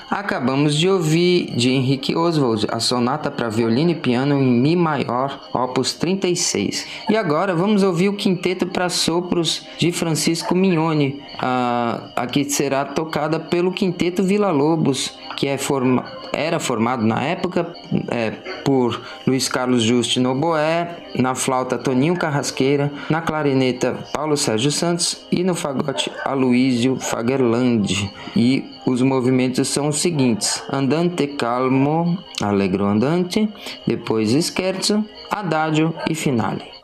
Acabamos de ouvir de Henrique Oswald a sonata para violino e piano em Mi maior, opus 36. E agora vamos ouvir o quinteto para sopros de Francisco Mignoni, que será tocada pelo Quinteto Villa-Lobos, que era formado na época por Luiz Carlos Juste no oboé, na flauta Toninho Carrasqueira, na clarineta Paulo Sérgio Santos e no fagote Aloísio Fagerland. E os movimentos são os seguintes: andante calmo, allegro andante, depois scherzo, adagio e finale.